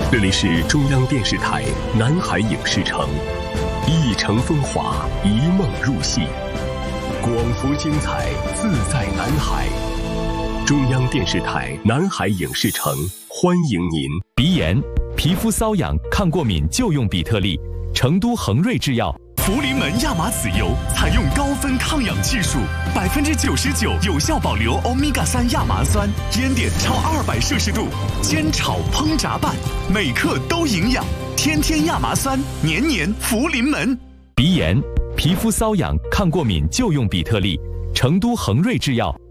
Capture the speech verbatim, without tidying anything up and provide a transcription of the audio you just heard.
这里是中央电视台南海影视城，一城风华，一梦入戏，广福精彩，自在南海。中央电视台南海影视城欢迎您。 鼻炎、皮肤瘙痒、抗过敏就用比特利。成都恒瑞制药。 福临门亚麻籽油采用高分抗氧技术，百分之九十九有效保留欧米伽三亚麻酸，烟点超二百摄氏度，煎炒烹炸拌，每克都营养。天天亚麻酸，年年福临门。 鼻炎、皮肤瘙痒、抗过敏就用比特利。成都恒瑞制药。